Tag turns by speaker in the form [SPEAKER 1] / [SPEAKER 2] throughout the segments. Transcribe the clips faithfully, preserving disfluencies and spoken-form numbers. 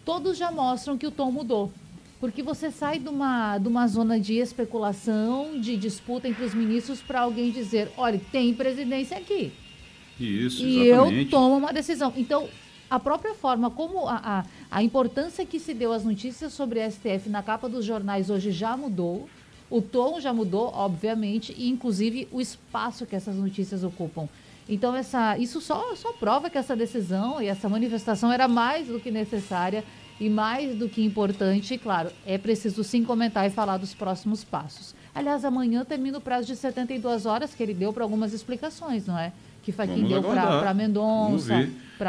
[SPEAKER 1] todos já mostram que o tom mudou. Porque você sai de uma, de uma zona de especulação, de disputa entre os ministros, para alguém dizer, olha, tem presidência aqui.
[SPEAKER 2] Isso,
[SPEAKER 1] e
[SPEAKER 2] exatamente.
[SPEAKER 1] eu tomo uma decisão. Então, a própria forma como a, a, a importância que se deu às notícias sobre a S T F na capa dos jornais hoje já mudou, o tom já mudou, obviamente, e inclusive o espaço que essas notícias ocupam. Então, essa, isso só, só prova que essa decisão e essa manifestação era mais do que necessária e mais do que importante. E, claro, é preciso sim comentar e falar dos próximos passos. Aliás, amanhã termina o prazo de setenta e duas horas que ele deu para algumas explicações, não é? Que Fachin deu para Mendonça,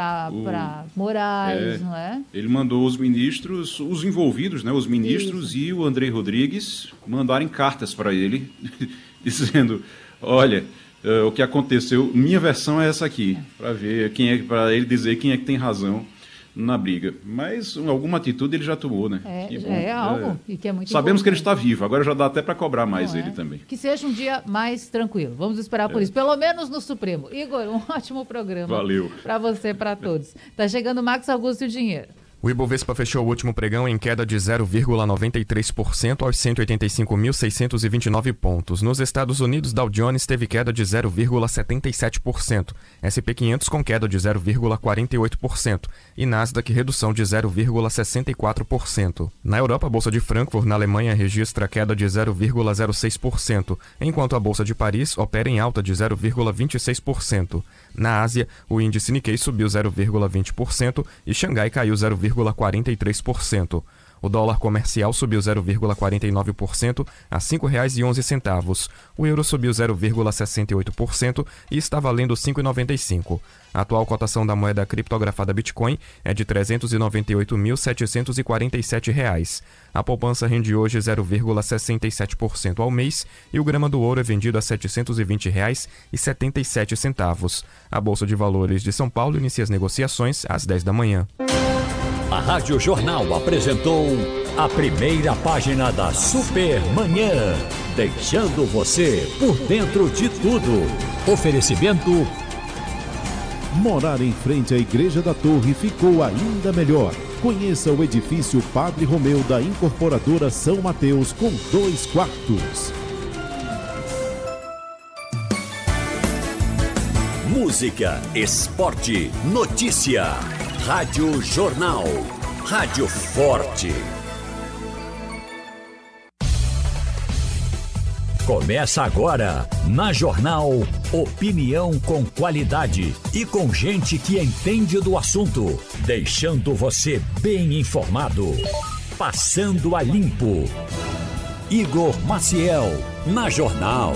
[SPEAKER 1] para Moraes, é, não é?
[SPEAKER 2] Ele mandou os ministros, os envolvidos, né, os ministros Isso. e o André Rodrigues mandarem cartas para ele, dizendo, olha, uh, o que aconteceu, minha versão é essa aqui, é. para ver quem é, para ele dizer quem é que tem razão na briga. Mas alguma atitude ele já tomou, né?
[SPEAKER 1] É, que é algo é, e que é muito
[SPEAKER 2] sabemos
[SPEAKER 1] importante.
[SPEAKER 2] que ele está vivo, agora já dá até para cobrar mais
[SPEAKER 1] Não
[SPEAKER 2] ele
[SPEAKER 1] é?
[SPEAKER 2] também.
[SPEAKER 1] Que seja um dia mais tranquilo. Vamos esperar por é. isso, pelo menos no Supremo. Igor, um ótimo programa.
[SPEAKER 2] Valeu.
[SPEAKER 1] Para você e para todos. Tá chegando o Max Augusto e o Dinheiro.
[SPEAKER 3] O Ibovespa fechou o último pregão em queda de zero vírgula noventa e três por cento aos cento e oitenta e cinco mil seiscentos e vinte e nove pontos. Nos Estados Unidos, Dow Jones teve queda de zero vírgula setenta e sete por cento, S e P quinhentos com queda de zero vírgula quarenta e oito por cento e Nasdaq redução de zero vírgula sessenta e quatro por cento. Na Europa, a Bolsa de Frankfurt, na Alemanha, registra queda de zero vírgula zero seis por cento, enquanto a Bolsa de Paris opera em alta de zero vírgula vinte e seis por cento. Na Ásia, o índice Nikkei subiu zero vírgula vinte por cento e Xangai caiu zero vírgula quarenta e três por cento. O dólar comercial subiu zero vírgula quarenta e nove por cento a cinco reais e onze centavos. O euro subiu zero vírgula sessenta e oito por cento e está valendo cinco reais e noventa e cinco centavos. A atual cotação da moeda criptografada Bitcoin é de trezentos e noventa e oito mil setecentos e quarenta e sete reais. A poupança rende hoje zero vírgula sessenta e sete por cento ao mês e o grama do ouro é vendido a setecentos e vinte reais e setenta e sete centavos. A Bolsa de Valores de São Paulo inicia as negociações às dez da manhã.
[SPEAKER 4] A Rádio Jornal apresentou a primeira página da Super Manhã, deixando você por dentro de tudo. Oferecimento...
[SPEAKER 5] Morar em frente à Igreja da Torre ficou ainda melhor. Conheça o edifício Padre Romeu da Incorporadora São Mateus com dois quartos.
[SPEAKER 4] Música, esporte, notícia. Rádio Jornal. Rádio Forte. Começa agora, na Jornal, opinião com qualidade e com gente que entende do assunto, deixando você bem informado. Passando a Limpo. Igor Maciel, na Jornal.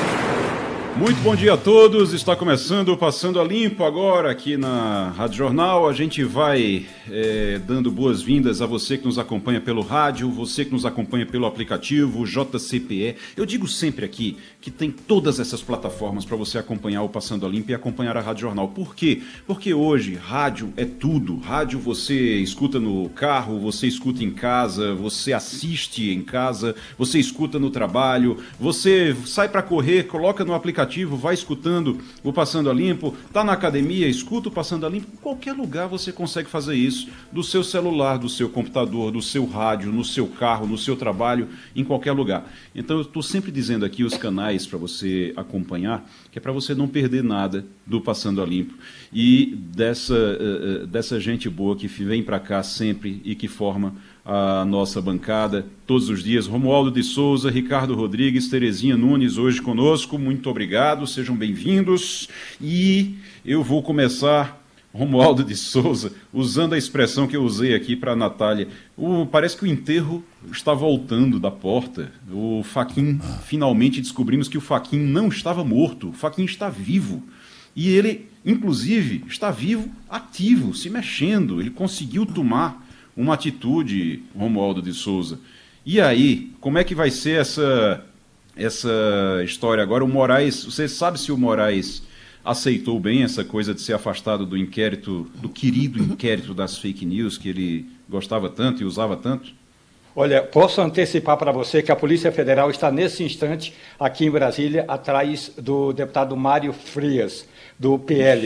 [SPEAKER 2] Muito bom dia a todos, está começando o Passando a Limpo agora aqui na Rádio Jornal. A gente vai é, dando boas-vindas a você que nos acompanha pelo rádio, você que nos acompanha pelo aplicativo J C P E. Eu digo sempre aqui que tem todas essas plataformas para você acompanhar o Passando a Limpo e acompanhar a Rádio Jornal. Por quê? Porque hoje rádio é tudo. Rádio você escuta no carro, você escuta em casa, você assiste em casa, você escuta no trabalho, você sai para correr, coloca no aplicativo, vai escutando o Passando a Limpo, tá na academia, escuta o Passando a Limpo, em qualquer lugar você consegue fazer isso, do seu celular, do seu computador, do seu rádio, no seu carro, no seu trabalho, em qualquer lugar. Então eu estou sempre dizendo aqui os canais para você acompanhar, que é para você não perder nada do Passando a Limpo e dessa, uh, dessa gente boa que vem para cá sempre e que forma a nossa bancada todos os dias. Romualdo de Souza, Ricardo Rodrigues, Terezinha Nunes hoje conosco, muito obrigado, sejam bem-vindos. E eu vou começar, Romualdo de Souza, usando a expressão que eu usei aqui para a Natália. O, parece que o enterro está voltando da porta. O Fachin, finalmente descobrimos que o Fachin não estava morto, o Fachin está vivo. E ele, inclusive, está vivo, ativo, se mexendo. Ele conseguiu tomar uma atitude, Romualdo de Souza. E aí, como é que vai ser essa, essa história agora? O Moraes, você sabe se o Moraes aceitou bem essa coisa de ser afastado do inquérito, do querido inquérito das fake news, que ele gostava tanto e usava tanto?
[SPEAKER 6] Olha, posso antecipar para você que a Polícia Federal está nesse instante aqui em Brasília, atrás do deputado Mário Frias, do P L.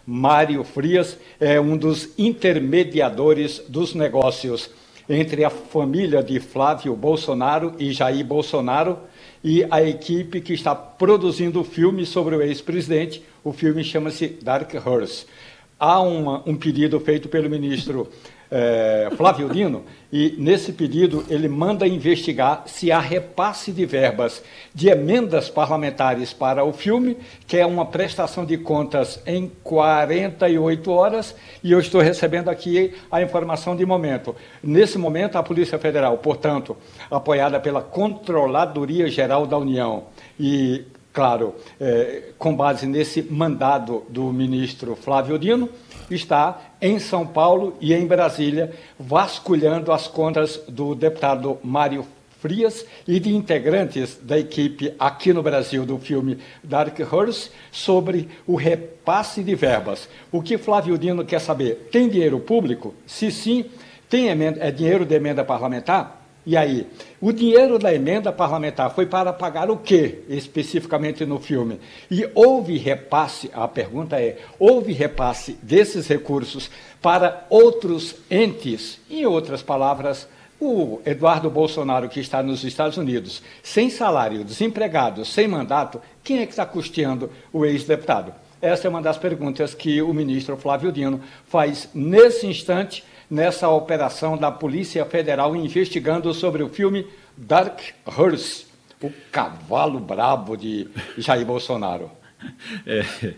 [SPEAKER 6] Mário Frias é um dos intermediadores dos negócios entre a família de Flávio Bolsonaro e Jair Bolsonaro e a equipe que está produzindo o filme sobre o ex-presidente. O filme chama-se Dark Horse. Há uma, um pedido feito pelo ministro eh, Flávio Dino, e nesse pedido ele manda investigar se há repasse de verbas de emendas parlamentares para o filme, que é uma prestação de contas em quarenta e oito horas, e eu estou recebendo aqui a informação de momento. Nesse momento, a Polícia Federal, portanto, apoiada pela Controladoria Geral da União e, claro, eh, com base nesse mandado do ministro Flávio Dino, está em São Paulo e em Brasília, vasculhando as contas do deputado Mário Frias e de integrantes da equipe aqui no Brasil do filme Dark Horse sobre o repasse de verbas. O que Flávio Dino quer saber? Tem dinheiro público? Se sim, tem emenda, é dinheiro de emenda parlamentar? E aí, o dinheiro da emenda parlamentar foi para pagar o quê, especificamente no filme? E houve repasse, a pergunta é, houve repasse desses recursos para outros entes? Em outras palavras, o Eduardo Bolsonaro, que está nos Estados Unidos, sem salário, desempregado, sem mandato, quem é que está custeando o ex-deputado? Essa é uma das perguntas que o ministro Flávio Dino faz nesse instante, nessa operação da Polícia Federal investigando sobre o filme Dark Horse, o cavalo brabo de Jair Bolsonaro.
[SPEAKER 2] É,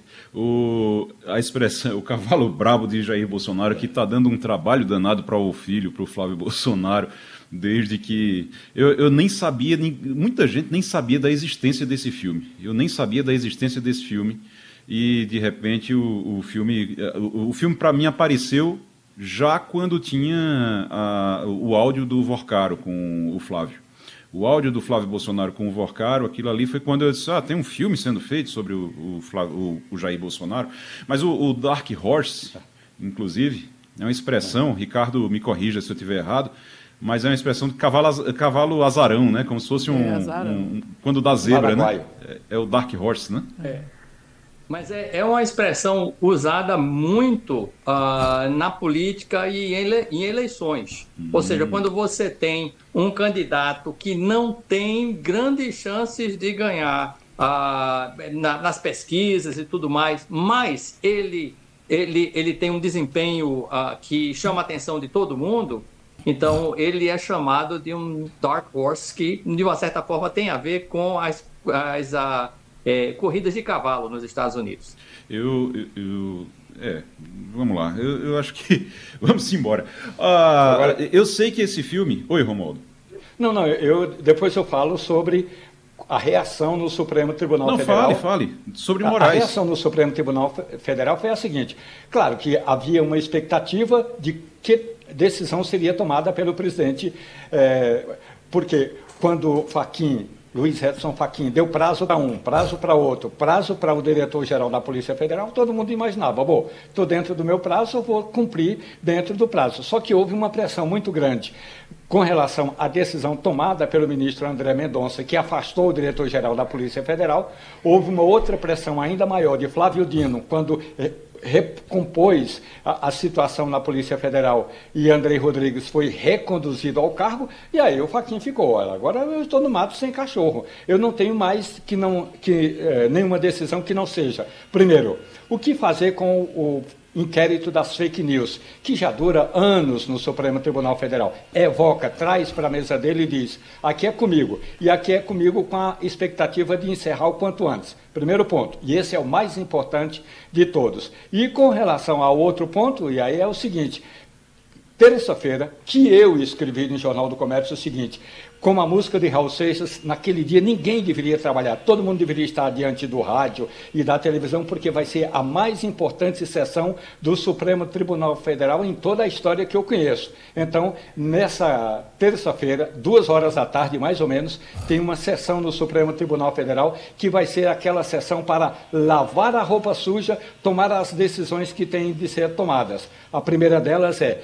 [SPEAKER 2] o, a expressão, o cavalo brabo de Jair Bolsonaro, que está dando um trabalho danado para o filho, para o Flávio Bolsonaro, desde que... Eu, eu nem sabia, nem, muita gente nem sabia da existência desse filme. Eu nem sabia da existência desse filme e, de repente, o, o filme, o, o filme para mim apareceu já quando tinha a, o áudio do Vorcaro com o Flávio. O áudio do Flávio Bolsonaro com o Vorcaro, aquilo ali foi quando eu disse, ah, tem um filme sendo feito sobre o, o, Flávio, o, o Jair Bolsonaro. Mas o, o Dark Horse, inclusive, é uma expressão, Ricardo me corrija se eu estiver errado, mas é uma expressão de cavalo, cavalo azarão, né? Como se fosse um... É, um quando dá zebra, né? É, é o Dark Horse, né?
[SPEAKER 7] É. Mas é, é uma expressão usada muito uh, na política e em, ele, em eleições. Hum. Ou seja, quando você tem um candidato que não tem grandes chances de ganhar uh, na, nas pesquisas e tudo mais, mas ele, ele, ele tem um desempenho uh, que chama a atenção de todo mundo, então ele é chamado de um dark horse, que de uma certa forma tem a ver com as... as uh, É, corridas de cavalo nos Estados Unidos.
[SPEAKER 2] Eu, eu, eu é, vamos lá, eu, eu acho que vamos embora. Ah, Agora, eu sei que esse filme... Oi, Romualdo.
[SPEAKER 6] Não, não, eu, depois eu falo sobre a reação no Supremo Tribunal
[SPEAKER 2] não,
[SPEAKER 6] Federal.
[SPEAKER 2] Não, fale, fale, sobre Moraes.
[SPEAKER 6] A, a reação no Supremo Tribunal Federal foi a seguinte, claro que havia uma expectativa de que decisão seria tomada pelo presidente, é, porque quando Fachin... Luiz Edson Fachin deu prazo para um, prazo para outro, prazo para o diretor-geral da Polícia Federal, todo mundo imaginava, bom, estou dentro do meu prazo, eu vou cumprir dentro do prazo. Só que houve uma pressão muito grande com relação à decisão tomada pelo ministro André Mendonça, que afastou o diretor-geral da Polícia Federal. Houve uma outra pressão ainda maior de Flávio Dino, quando recompôs a, a situação na Polícia Federal e Andrei Rodrigues foi reconduzido ao cargo, e aí o Fachin ficou, olha, agora eu estou no mato sem cachorro, eu não tenho mais que não, que, eh, nenhuma decisão que não seja. Primeiro, o que fazer com o inquérito das fake news, que já dura anos no Supremo Tribunal Federal? Evoca, traz para a mesa dele e diz, aqui é comigo, e aqui é comigo com a expectativa de encerrar o quanto antes. Primeiro ponto, e esse é o mais importante de todos. E com relação ao outro ponto, e aí é o seguinte, terça-feira, que eu escrevi no Jornal do Comércio o seguinte, como a música de Raul Seixas, naquele dia ninguém deveria trabalhar, todo mundo deveria estar diante do rádio e da televisão, porque vai ser a mais importante sessão do Supremo Tribunal Federal em toda a história que eu conheço. Então, nessa terça-feira, duas horas da tarde, mais ou menos, tem uma sessão no Supremo Tribunal Federal que vai ser aquela sessão para lavar a roupa suja, tomar as decisões que têm de ser tomadas. A primeira delas é,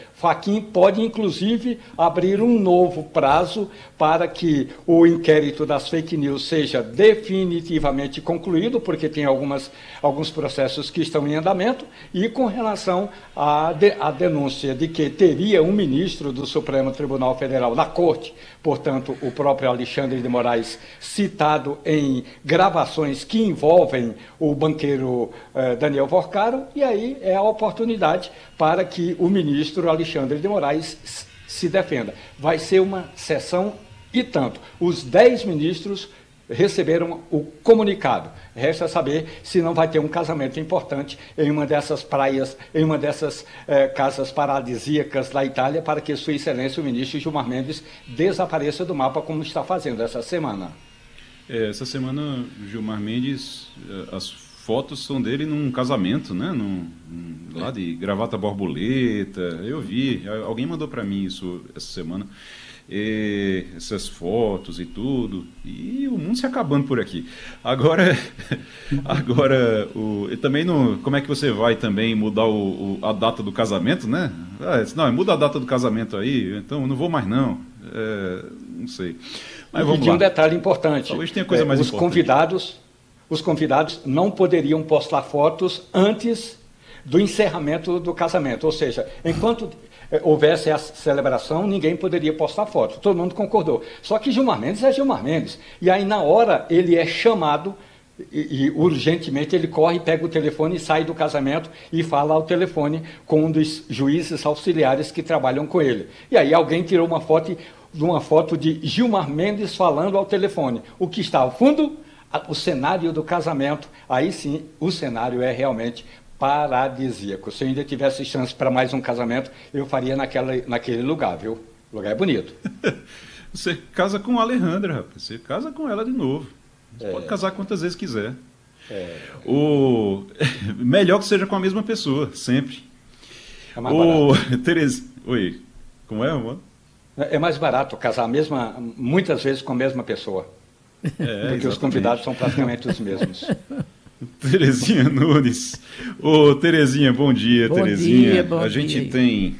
[SPEAKER 6] Fachin pode, inclusive, abrir um novo prazo para que o inquérito das fake news seja definitivamente concluído, porque tem algumas, alguns processos que estão em andamento, e com relação à, de, à denúncia de que teria um ministro do Supremo Tribunal Federal na corte, portanto, o próprio Alexandre de Moraes, citado em gravações que envolvem o banqueiro eh, Daniel Porcaro, e aí é a oportunidade para que o ministro Alexandre de Moraes se defenda. Vai ser uma sessão e tanto. Os dez ministros receberam o comunicado. Resta saber se não vai ter um casamento importante em uma dessas praias, em uma dessas eh, casas paradisíacas da Itália, para que Sua Excelência, o ministro Gilmar Mendes, desapareça do mapa, como está fazendo essa semana.
[SPEAKER 2] É, essa semana, Gilmar Mendes, as fotos são dele num casamento, né? Num, num, lá de gravata borboleta. Eu vi, alguém mandou para mim isso essa semana. E essas fotos e tudo, e o mundo se acabando por aqui. Agora, agora o, e também no, como é que você vai também mudar o, o, a data do casamento, né? Ah, não, muda a data do casamento aí, então não vou mais não. É, não sei. Mas vamos
[SPEAKER 6] e tinha
[SPEAKER 2] lá.
[SPEAKER 6] um detalhe importante.
[SPEAKER 2] Talvez tenha coisa
[SPEAKER 6] é,
[SPEAKER 2] mais
[SPEAKER 6] os
[SPEAKER 2] importante.
[SPEAKER 6] Convidados, os convidados não poderiam postar fotos antes do encerramento do casamento, ou seja, enquanto houvesse a celebração, ninguém poderia postar foto. Todo mundo concordou. Só que Gilmar Mendes é Gilmar Mendes. E aí, na hora, ele é chamado e, e urgentemente ele corre, pega o telefone e sai do casamento e fala ao telefone com um dos juízes auxiliares que trabalham com ele. E aí alguém tirou uma foto, uma foto de Gilmar Mendes falando ao telefone. O que está ao fundo? O cenário do casamento. Aí sim, o cenário é realmente paradisíaco. Se eu ainda tivesse chance para mais um casamento, eu faria naquela, naquele lugar, viu? O lugar é bonito.
[SPEAKER 2] Você casa com a Alejandra, rapaz. Você casa com ela de novo. Você
[SPEAKER 6] É.
[SPEAKER 2] pode casar quantas vezes quiser.
[SPEAKER 6] É,
[SPEAKER 2] O... Melhor que seja com a mesma pessoa, sempre.
[SPEAKER 6] é mais
[SPEAKER 2] O
[SPEAKER 6] barato.
[SPEAKER 2] Tereza... Oi, como é, amor?
[SPEAKER 6] É mais barato casar a mesma, muitas vezes com a mesma pessoa.
[SPEAKER 2] É,
[SPEAKER 6] Porque
[SPEAKER 2] exatamente.
[SPEAKER 6] os convidados são praticamente os mesmos.
[SPEAKER 2] Terezinha Nunes. Ô, Terezinha, bom dia,
[SPEAKER 8] Bom
[SPEAKER 2] Terezinha.
[SPEAKER 8] dia, bom
[SPEAKER 2] a gente
[SPEAKER 8] dia.
[SPEAKER 2] tem.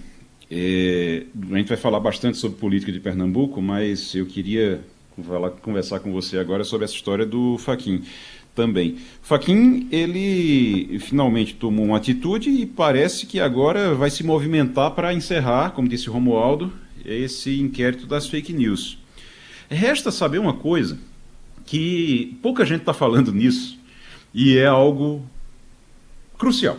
[SPEAKER 2] é, a gente vai falar bastante sobre política de Pernambuco, mas eu queria falar, conversar com você agora sobre essa história do Fachin também. Fachin, ele finalmente tomou uma atitude e parece que agora vai se movimentar para encerrar, como disse o Romualdo, esse inquérito das fake news. Resta saber uma coisa, que pouca gente está falando nisso, e é algo crucial.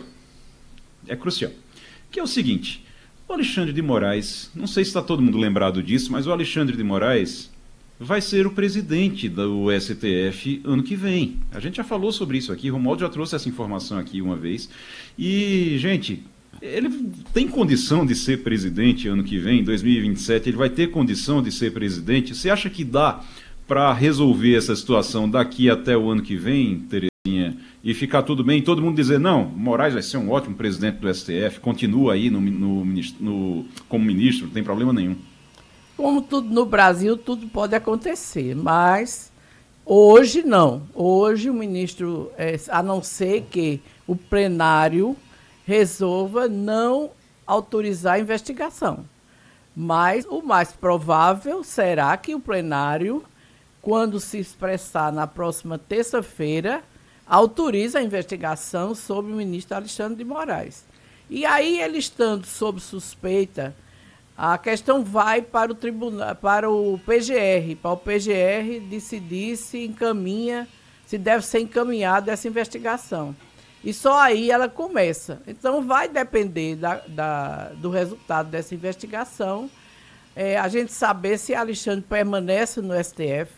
[SPEAKER 2] É crucial. Que é o seguinte, o Alexandre de Moraes, não sei se está todo mundo lembrado disso, mas o Alexandre de Moraes vai ser o presidente do S T F ano que vem. A gente já falou sobre isso aqui, o Romualdo já trouxe essa informação aqui uma vez. E, gente, ele tem condição de ser presidente ano que vem, dois mil e vinte e sete, ele vai ter condição de ser presidente? Você acha que dá para resolver essa situação daqui até o ano que vem, Terezinha, e ficar tudo bem, todo mundo dizer, não, Moraes vai ser um ótimo presidente do S T F, continua aí no, no, no, como ministro, não tem problema nenhum?
[SPEAKER 8] Como tudo no Brasil, tudo pode acontecer, mas hoje não. Hoje o ministro, é, a não ser que o plenário resolva não autorizar a investigação. Mas o mais provável será que o plenário, quando se expressar na próxima terça-feira, autoriza a investigação sobre o ministro Alexandre de Moraes. E aí, ele estando sob suspeita, a questão vai para o tribunal, para o P G R, para o P G R decidir se encaminha, se deve ser encaminhada essa investigação. E só aí ela começa. Então, vai depender da, da, do resultado dessa investigação, é, a gente saber se Alexandre permanece no S T F.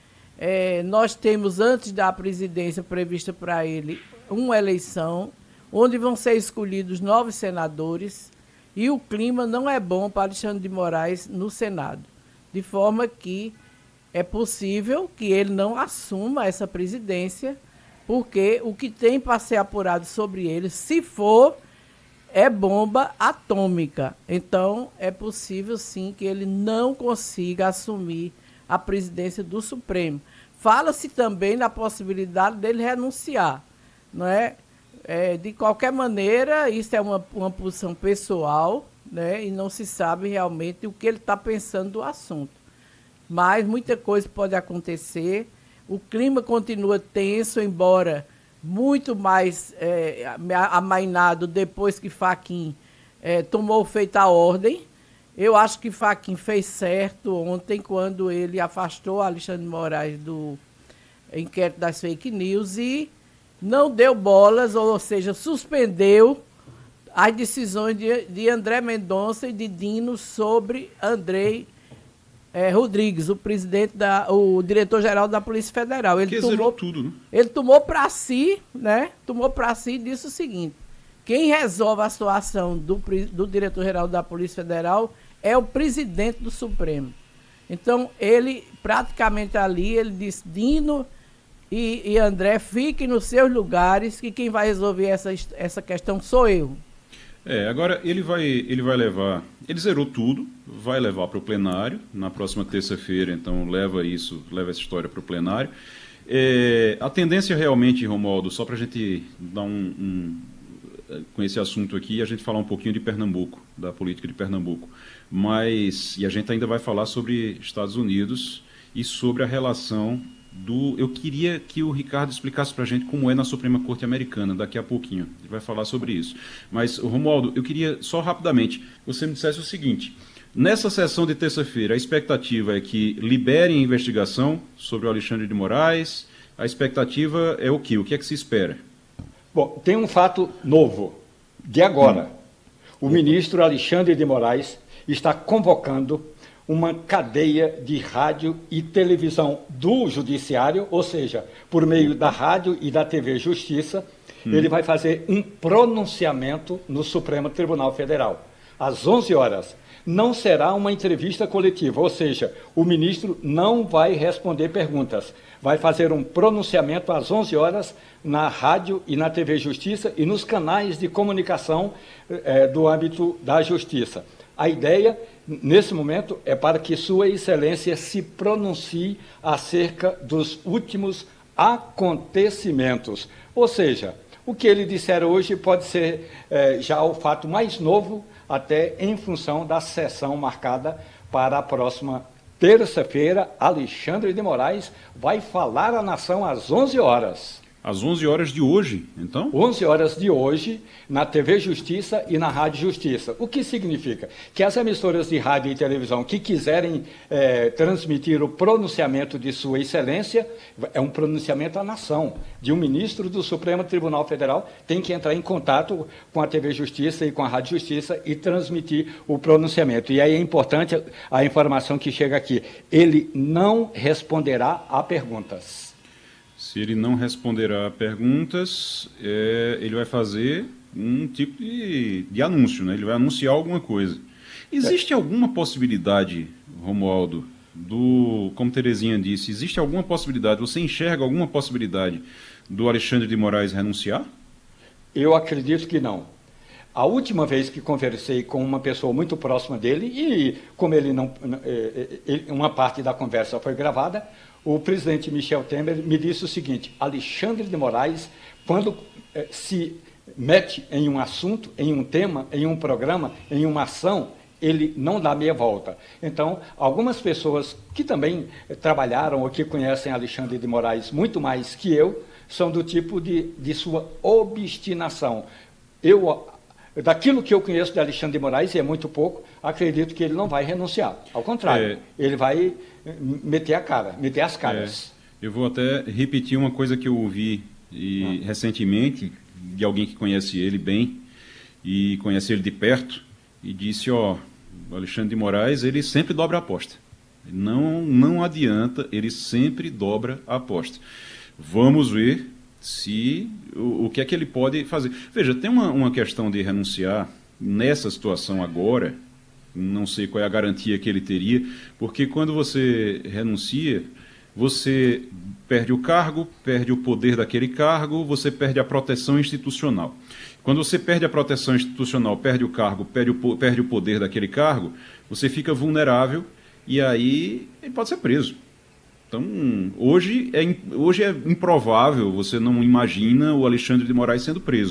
[SPEAKER 8] É, nós temos, antes da presidência prevista para ele, uma eleição, onde vão ser escolhidos nove senadores, e o clima não é bom para Alexandre de Moraes no Senado. De forma que é possível que ele não assuma essa presidência, porque o que tem para ser apurado sobre ele, se for, é bomba atômica. Então, é possível, sim, que ele não consiga assumir a presidência do Supremo. Fala-se também na possibilidade dele renunciar, não é? É, de qualquer maneira, isso é uma, uma posição pessoal né? E não se sabe realmente o que ele está pensando do assunto. Mas muita coisa pode acontecer. O clima continua tenso, embora muito mais é, amainado depois que Fachin é, tomou feita a ordem. Eu acho que Fachin fez certo ontem quando ele afastou Alexandre de Moraes do inquérito das fake news e não deu bolas, ou seja, suspendeu as decisões de, de André Mendonça e de Dino sobre Andrei é, Rodrigues, o presidente da, o diretor-geral da Polícia Federal. Ele
[SPEAKER 2] que
[SPEAKER 8] tomou
[SPEAKER 2] tudo, né?
[SPEAKER 8] Ele tomou para si, né? Tomou para si e disse o seguinte: quem resolve a situação do, do diretor-geral da Polícia Federal é o presidente do Supremo. Então, ele praticamente ali, ele disse, Dino e, e André, fiquem nos seus lugares, que quem vai resolver essa, essa questão sou eu.
[SPEAKER 2] É, agora ele vai, ele vai levar, ele zerou tudo, vai levar para o plenário, na próxima terça-feira, então leva isso, leva essa história para o plenário. É, a tendência realmente, Romualdo, só para a gente dar um, um, com esse assunto aqui, a gente falar um pouquinho de Pernambuco, da política de Pernambuco, mas, e a gente ainda vai falar sobre Estados Unidos e sobre a relação do... Eu queria que o Ricardo explicasse para a gente como é na Suprema Corte Americana, daqui a pouquinho. Ele vai falar sobre isso. Mas, Romualdo, eu queria só rapidamente, você me dissesse o seguinte: nessa sessão de terça-feira, a expectativa é que liberem a investigação sobre o Alexandre de Moraes. A expectativa é o quê? O que é que se espera?
[SPEAKER 6] Bom, tem um fato novo, de agora. Hum. O ministro Alexandre de Moraes está convocando uma cadeia de rádio e televisão do Judiciário, ou seja, por meio da rádio e da T V Justiça, hum. ele vai fazer um pronunciamento no Supremo Tribunal Federal, às onze horas. Não será uma entrevista coletiva, ou seja, o ministro não vai responder perguntas. Vai fazer um pronunciamento às onze horas na rádio e na T V Justiça e nos canais de comunicação eh, do âmbito da Justiça. A ideia, nesse momento, é para que Sua Excelência se pronuncie acerca dos últimos acontecimentos. Ou seja, o que ele disser hoje pode ser eh, já o fato mais novo, até em função da sessão marcada para a próxima terça-feira. Alexandre de Moraes vai falar à nação às onze horas.
[SPEAKER 2] Às onze horas de hoje, então?
[SPEAKER 6] onze horas de hoje, na T V Justiça e na Rádio Justiça. O que significa? Que as emissoras de rádio e televisão que quiserem eh, transmitir o pronunciamento de Sua Excelência, é um pronunciamento à nação, de um ministro do Supremo Tribunal Federal, tem que entrar em contato com a T V Justiça e com a Rádio Justiça e transmitir o pronunciamento. E aí é importante a informação que chega aqui: ele não responderá a perguntas.
[SPEAKER 2] Se ele não responderá a perguntas, é, ele vai fazer um tipo de, de anúncio, né? Ele vai anunciar alguma coisa. Existe é. alguma possibilidade, Romualdo, do, como Terezinha disse, existe alguma possibilidade, você enxerga alguma possibilidade do Alexandre de Moraes renunciar?
[SPEAKER 6] Eu acredito que não. A última vez que conversei com uma pessoa muito próxima dele, e como ele não, uma parte da conversa foi gravada, o presidente Michel Temer me disse o seguinte: Alexandre de Moraes, quando eh, se mete em um assunto, em um tema, em um programa, em uma ação, ele não dá meia volta. Então, algumas pessoas que também eh, trabalharam ou que conhecem Alexandre de Moraes muito mais que eu, são do tipo de, de sua obstinação. Eu, daquilo que eu conheço de Alexandre de Moraes, e é muito pouco, acredito que ele não vai renunciar. Ao contrário, é... ele vai meter a cara, meter as caras.
[SPEAKER 2] É, eu vou até repetir uma coisa que eu ouvi e, ah. recentemente de alguém que conhece ele bem e conhece ele de perto, e disse, ó, o Alexandre de Moraes, ele sempre dobra a aposta. Não, não adianta, ele sempre dobra a aposta. Vamos ver se o, o que é que ele pode fazer. Veja, tem uma, uma questão de renunciar nessa situação agora. Não sei qual é a garantia que ele teria, porque quando você renuncia, você perde o cargo, perde o poder daquele cargo, você perde a proteção institucional. Quando você perde a proteção institucional, perde o cargo, perde o, perde o poder daquele cargo, você fica vulnerável e aí ele pode ser preso. Então, hoje é, hoje é improvável, você não imagina o Alexandre de Moraes sendo preso.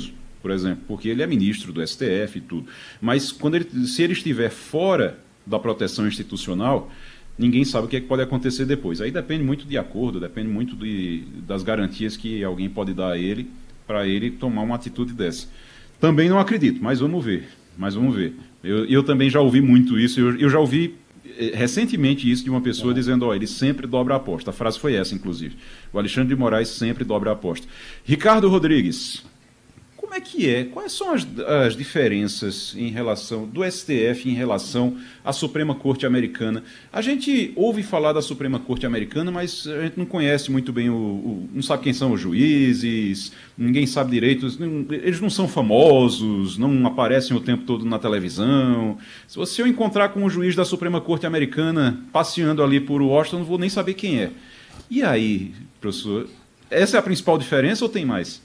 [SPEAKER 2] por exemplo, porque ele é ministro do S T F e tudo. Mas quando ele, se ele estiver fora da proteção institucional, ninguém sabe o que, é que pode acontecer depois. Aí depende muito de acordo, depende muito de, das garantias que alguém pode dar a ele para ele tomar uma atitude dessa. Também não acredito, mas vamos ver. Mas vamos ver. Eu, eu também já ouvi muito isso, eu, eu já ouvi recentemente isso de uma pessoa é. dizendo, ó, oh, ele sempre dobra a aposta. A frase foi essa, inclusive. O Alexandre de Moraes sempre dobra a aposta. Ricardo Rodrigues, como é que é? Quais são as, as diferenças em relação do S T F em relação à Suprema Corte Americana? A gente ouve falar da Suprema Corte Americana, mas a gente não conhece muito bem, o, o não sabe quem são os juízes, ninguém sabe direito, eles não são famosos, não aparecem o tempo todo na televisão. Se você eu encontrar com um juiz da Suprema Corte Americana passeando ali por Washington, não vou nem saber quem é. E aí, professor, essa é a principal diferença ou tem mais?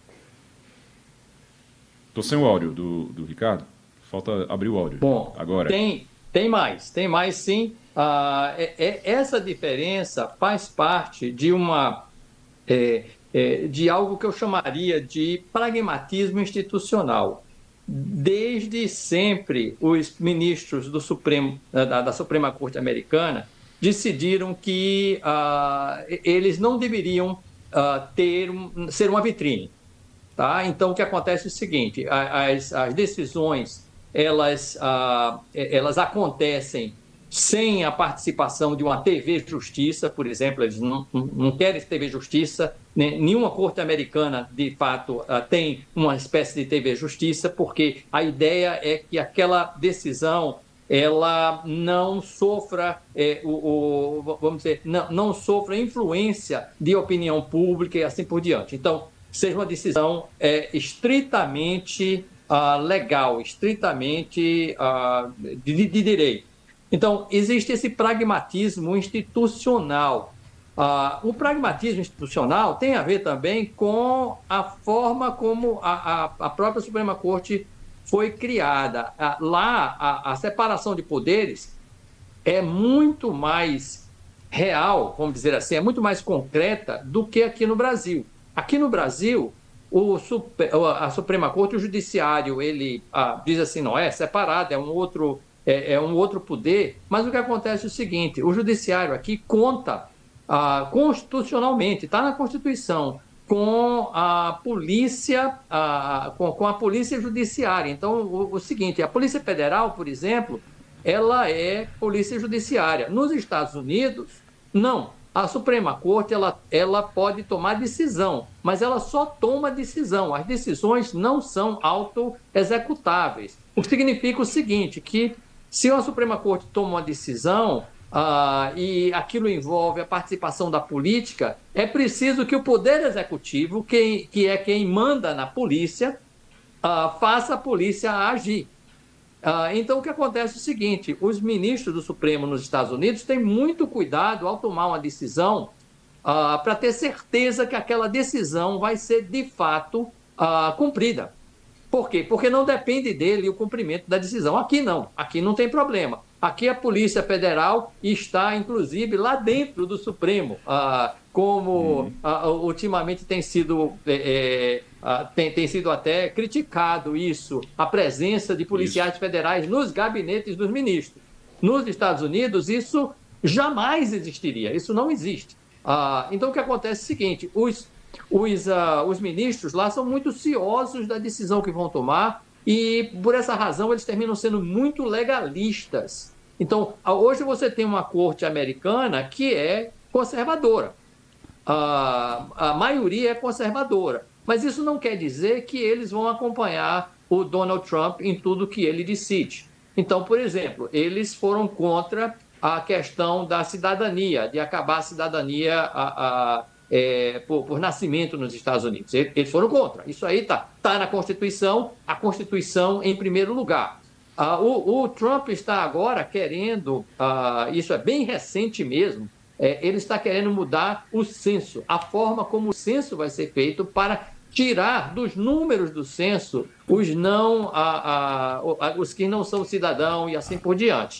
[SPEAKER 2] Estou sem o áudio do, do Ricardo. Falta abrir o áudio.
[SPEAKER 7] Bom,
[SPEAKER 2] agora.
[SPEAKER 7] Tem, tem mais, tem mais sim. Ah, é, é, essa diferença faz parte de uma é, é, de algo que eu chamaria de pragmatismo institucional. Desde sempre, os ministros do Supremo, da, da Suprema Corte Americana decidiram que ah, eles não deveriam ah, ter um, ser uma vitrine. Tá? Então, o que acontece é o seguinte, as, as decisões, elas, ah, elas acontecem sem a participação de uma T V Justiça, por exemplo, eles não, não querem T V Justiça, né? Nenhuma corte americana, de fato, ah, tem uma espécie de T V Justiça, porque a ideia é que aquela decisão, ela não sofra, é, o, o, vamos dizer, não, não sofra influência de opinião pública e assim por diante. Então, seja uma decisão é, estritamente uh, legal, estritamente uh, de, de direito. Então, existe esse pragmatismo institucional. Uh, o pragmatismo institucional tem a ver também com a forma como a, a, a própria Suprema Corte foi criada. Uh, lá, a, a separação de poderes é muito mais real, vamos dizer assim, é muito mais concreta do que aqui no Brasil. Aqui no Brasil, o, a Suprema Corte, o Judiciário, ele ah, diz assim, não é separado, é um, outro, é, é um outro poder, mas o que acontece é o seguinte, o Judiciário aqui conta ah, constitucionalmente, está na Constituição, com a polícia, ah, com, com a polícia judiciária. Então, o, o seguinte, a Polícia Federal, por exemplo, ela é polícia judiciária. Nos Estados Unidos, não. A Suprema Corte ela, ela pode tomar decisão, mas ela só toma decisão. As decisões não são auto-executáveis. O que significa o seguinte, que se a Suprema Corte toma uma decisão ah, e aquilo envolve a participação da política, é preciso que o Poder Executivo, que, que é quem manda na polícia, ah, faça a polícia agir. Ah, então, o que acontece é o seguinte, os ministros do Supremo nos Estados Unidos têm muito cuidado ao tomar uma decisão ah, para ter certeza que aquela decisão vai ser, de fato, ah, cumprida. Por quê? Porque não depende dele o cumprimento da decisão. Aqui não, aqui não tem problema. Aqui a Polícia Federal está, inclusive, lá dentro do Supremo, ah, como uhum. ah, ultimamente tem sido... É, é, Uh, tem, tem sido até criticado isso, a presença de policiais isso. federais nos gabinetes dos ministros. Nos Estados Unidos, isso jamais existiria, isso não existe. Uh, então, o que acontece é o seguinte, os, os, uh, os ministros lá são muito ciosos da decisão que vão tomar e, por essa razão, eles terminam sendo muito legalistas. Então, hoje você tem uma corte americana que é conservadora. Uh, a maioria é conservadora. Mas isso não quer dizer que eles vão acompanhar o Donald Trump em tudo que ele decide. Então, por exemplo, eles foram contra a questão da cidadania, de acabar a cidadania a, a, é, por, por nascimento nos Estados Unidos. Eles foram contra. Isso aí está tá na Constituição, a Constituição em primeiro lugar. Ah, o, o Trump está agora querendo, ah, isso é bem recente mesmo, É, ele está querendo mudar o censo, a forma como o censo vai ser feito para tirar dos números do censo os, não, a, a, a, os que não são cidadãos e assim por diante.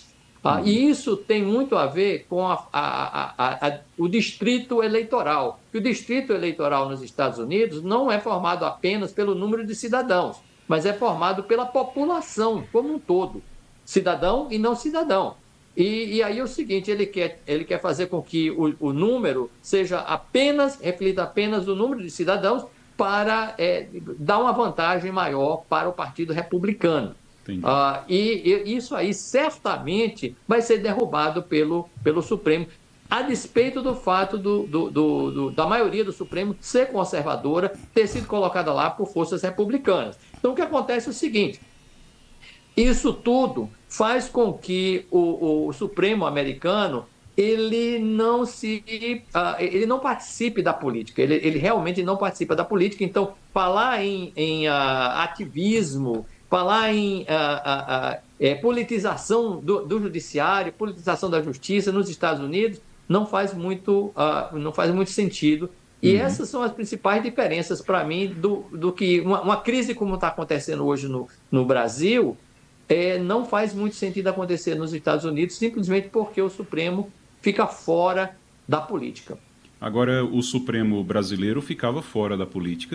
[SPEAKER 7] Ah, e isso tem muito a ver com a, a, a, a, o distrito eleitoral. E o distrito eleitoral nos Estados Unidos não é formado apenas pelo número de cidadãos, mas é formado pela população como um todo, cidadão e não cidadão. E, e aí é o seguinte, ele quer, ele quer fazer com que o, o número seja apenas, reflita apenas o número de cidadãos para é, dar uma vantagem maior para o Partido Republicano. Uh, e, e isso aí certamente vai ser derrubado pelo, pelo Supremo, a despeito do fato do, do, do, do, da maioria do Supremo ser conservadora, ter sido colocada lá por forças republicanas. Então o que acontece é o seguinte, isso tudo faz com que o, o Supremo americano ele não, se, uh, ele não participe da política, ele, ele realmente não participa da política. Então falar em, em uh, ativismo, falar em ah, ah, ah, é, politização do, do judiciário, politização da justiça nos Estados Unidos, não faz muito, ah, não faz muito sentido. E uhum. essas são as principais diferenças para mim do, do que uma, uma crise como está acontecendo hoje no, no Brasil, é, não faz muito sentido acontecer nos Estados Unidos, simplesmente porque o Supremo fica fora da política.
[SPEAKER 2] Agora, o Supremo brasileiro ficava fora da política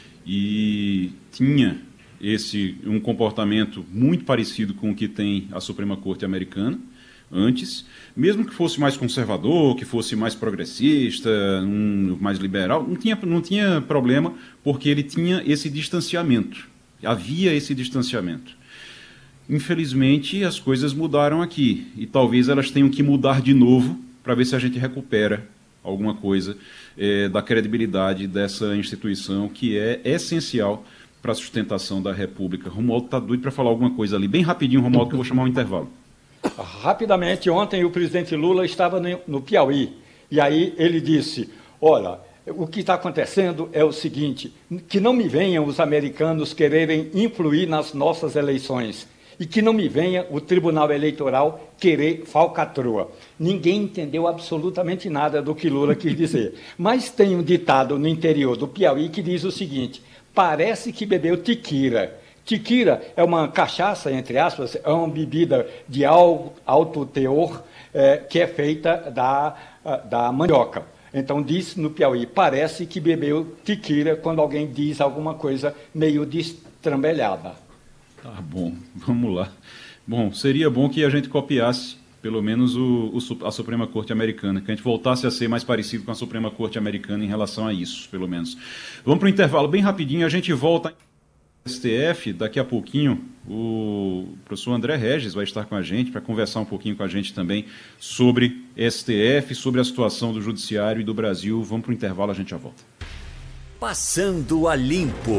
[SPEAKER 2] e tinha esse um comportamento muito parecido com o que tem a Suprema Corte americana antes, mesmo que fosse mais conservador, que fosse mais progressista, um, mais liberal, não tinha, não tinha problema, porque ele tinha esse distanciamento, havia esse distanciamento. Infelizmente, as coisas mudaram aqui, e talvez elas tenham que mudar de novo para ver se a gente recupera alguma coisa é, da credibilidade dessa instituição que é essencial para a sustentação da República. Romualdo está doido para falar alguma coisa ali. Bem rapidinho, Romualdo, que eu vou chamar um intervalo.
[SPEAKER 6] Rapidamente, ontem o presidente Lula estava no Piauí, e aí ele disse, olha, o que está acontecendo é o seguinte, que não me venham os americanos quererem influir nas nossas eleições, e que não me venha o Tribunal Eleitoral querer falcatrua. Ninguém entendeu absolutamente nada do que Lula quis dizer. Mas tem um ditado no interior do Piauí que diz o seguinte, parece que bebeu tiquira. Tiquira é uma cachaça, entre aspas, é uma bebida de alto teor é, que é feita da, da mandioca. Então, diz no Piauí, parece que bebeu tiquira quando alguém diz alguma coisa meio destrambelhada.
[SPEAKER 2] Tá bom, vamos lá. Bom, seria bom que a gente copiasse, pelo menos, o, o, a Suprema Corte Americana, que a gente voltasse a ser mais parecido com a Suprema Corte Americana em relação a isso, pelo menos. Vamos para o intervalo bem rapidinho, a gente volta... S T F, daqui a pouquinho o professor André Regis vai estar com a gente para conversar um pouquinho com a gente também sobre S T F, sobre a situação do Judiciário e do Brasil. Vamos para o intervalo, a gente já volta.
[SPEAKER 4] Passando a Limpo.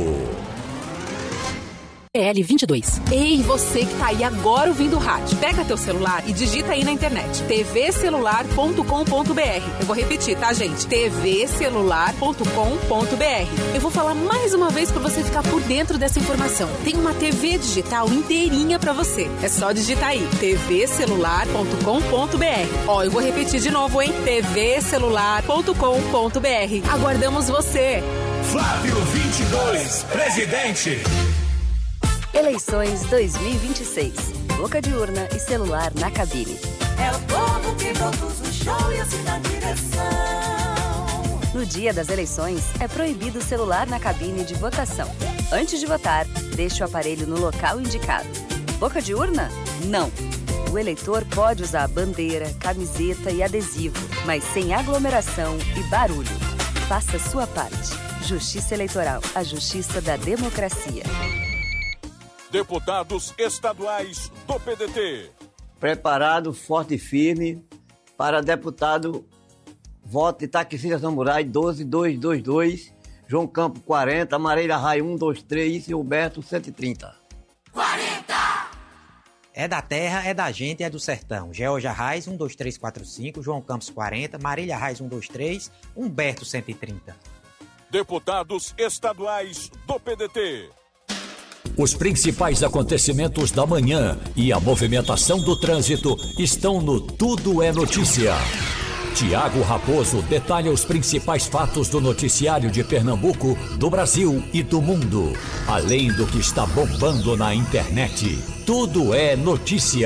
[SPEAKER 9] P L vinte e dois. Ei, você que tá aí agora ouvindo o rádio. Pega teu celular e digita aí na internet. t v celular ponto com ponto b r. Eu vou repetir, tá, gente? t v celular ponto com ponto b r. Eu vou falar mais uma vez para você ficar por dentro dessa informação. Tem uma T V digital inteirinha para você. É só digitar aí. t v celular ponto com ponto b r. Ó, eu vou repetir de novo, hein? t v celular ponto com ponto b r. Aguardamos você.
[SPEAKER 10] Flávio vinte e dois, presidente.
[SPEAKER 11] Eleições dois mil e vinte e seis. Boca de urna e celular na cabine.
[SPEAKER 12] É o povo que produz o show e assim na direção.
[SPEAKER 11] No dia das eleições, é proibido o celular na cabine de votação. Antes de votar, deixe o aparelho no local indicado. Boca de urna? Não. O eleitor pode usar bandeira, camiseta e adesivo, mas sem aglomeração e barulho. Faça sua parte. Justiça Eleitoral, a justiça da democracia.
[SPEAKER 10] Deputados estaduais do P D T.
[SPEAKER 13] Preparado, forte e firme para deputado voto Itaquicira Samurai doze mil duzentos e vinte e dois, João Campos quarenta, Marília Raia cento e vinte e três e Humberto cento e trinta.
[SPEAKER 14] quarenta! É da terra, é da gente, é do sertão. Georgia Reis um dois três quatro cinco, João Campos quarenta, Marília Reis um dois três, Humberto cento e trinta.
[SPEAKER 10] Deputados estaduais do P D T.
[SPEAKER 4] Os principais acontecimentos da manhã e a movimentação do trânsito estão no Tudo é Notícia. Tiago Raposo detalha os principais fatos do noticiário de Pernambuco, do Brasil e do mundo. Além do que está bombando na internet. Tudo é Notícia.